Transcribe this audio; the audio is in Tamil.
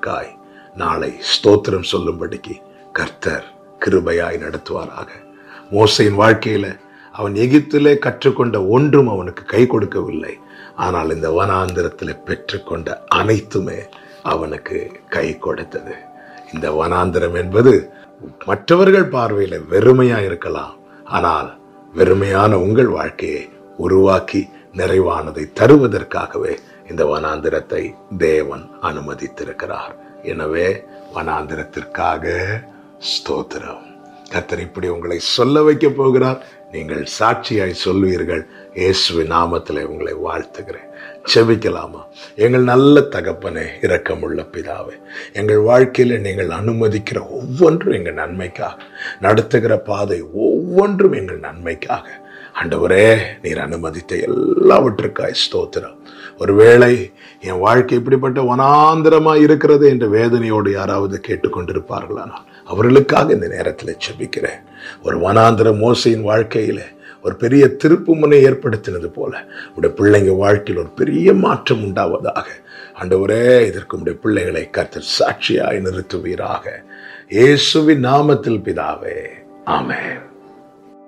உங்களுக்காய் நாளை ஸ்தோத்திரம் சொல்லும்படிக்கு கர்த்தர் கிருபையாய் நடத்துவாராக. மோசையின் வாழ்க்கையில அவன் எகிப்திலே கற்றுக்கொண்ட ஒன்றும் அவனுக்கு கை கொடுக்கவில்லை. ஆனால் இந்த வனாந்திரத்தில் பெற்றுக்கொண்ட அனைத்துமே அவனுக்கு கை கொடுத்தது. இந்த வனாந்திரம் என்பது மற்றவர்கள் பார்வையில வெறுமையா இருக்கலாம். ஆனால் வெறுமையான உங்கள் வாழ்க்கையை உருவாக்கி நிறைவானதை தருவதற்காகவே இந்த வனாந்திரத்தை தேவன் அனுமதித்திருக்கிறார். எனவே வனாந்திரத்திற்காக ஸ்தோத்திரம். கர்த்தர் இப்படி உங்களை சொல்ல வைக்க போகிறார். நீங்கள் சாட்சியாய் சொல்வீர்கள். இயேசுவின் நாமத்திலே உங்களை வாழ்த்துகிறேன். செபிக்கலாமா? எங்கள் நல்ல தகப்பனே, இரக்கமுள்ள பிதாவே, எங்கள் வாழ்க்கையில நீங்கள் அனுமதிக்கிற ஒவ்வொன்றும் எங்கள் நன்மைக்காக, நடத்துகிற பாதை ஒவ்வொன்றும் எங்கள் நன்மைக்காக. ஆண்டவரே, நீர் அனுமதித்த எல்லாவற்றுக்காய் ஸ்தோத்திரம். ஒருவேளை என் வாழ்க்கை இப்படிப்பட்ட வனாந்திரமா இருக்கிறது என்ற வேதனையோடு யாராவது கேட்டுக்கொண்டிருப்பார்களானால் அவர்களுக்காக இந்த நேரத்தில் செபிக்கிறேன். ஒரு வனாந்திர மோசையின் வாழ்க்கையில ஒரு பெரிய திருப்பு முனை ஏற்படுத்தினது போல உடைய பிள்ளைங்க வாழ்க்கையில் ஒரு பெரிய மாற்றம் உண்டாவதாக. ஆண்டவரே, இதற்கு உடைய பிள்ளைகளை கர்த்தர் சாட்சியாய் நிறுத்துவீராக. இயேசுவின் நாமத்தில் பிதாவே, ஆமென்.